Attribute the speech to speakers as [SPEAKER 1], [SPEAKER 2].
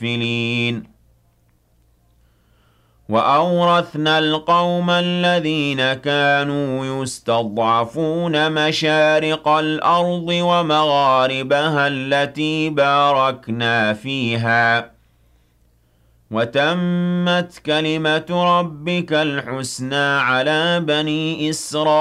[SPEAKER 1] الْمُسْفِلِينَ وَأَوْرَثْنَا الْقَوْمَ الَّذِينَ كَانُوا يُسْتَضْعَفُونَ مَشَارِقَ الْأَرْضِ وَمَغَارِبَهَا الَّتِي بَارَكْنَا فِيهَا ۖ وَتَمَّتْ كَلِمَةُ رَبِّكَ الْحُسْنَىٰ عَلَىٰ بَنِي إِسْرَائِيلَ